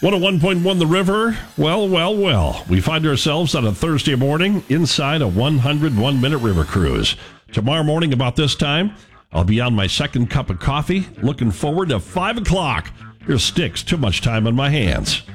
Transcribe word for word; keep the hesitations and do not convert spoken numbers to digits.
one oh one point one The River. Well, well, well. We find ourselves on a Thursday morning inside a one hundred one minute river cruise. Tomorrow morning about this time, I'll be on my second cup of coffee. Looking forward to five o'clock. Here's Styx, Too Much Time on My Hands.